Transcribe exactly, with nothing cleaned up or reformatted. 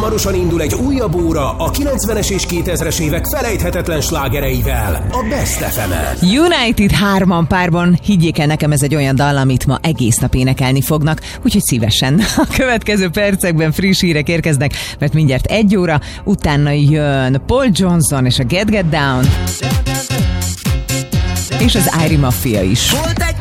hamarosan indul egy újabb óra a kilencvenes és kétezres évek felejthetetlen slágereivel, a Best ef emen. United hárman párban, higgyék el nekem, ez egy olyan dal, amit ma egész nap énekelni fognak, úgyhogy szívesen. A következő percekben friss hírek érkeznek, mert mindjárt egy óra, utána jön Paul Johnson és a Get Get Down, és az Irie Mafia is. Volt egy